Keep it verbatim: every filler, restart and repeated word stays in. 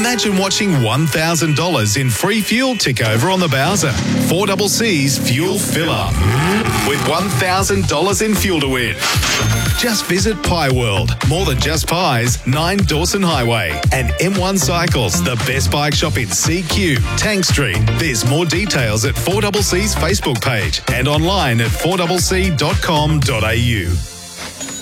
Imagine watching one thousand dollars in free fuel tick over on the Bowser. four C C's Fuel Fill Up with one thousand dollars in fuel to win. Just visit Pie World, more than just pies, nine Dawson Highway, and M one Cycles, the best bike shop in C Q, Tang Street. There's more details at four C C's Facebook page and online at four c c dot com dot a u.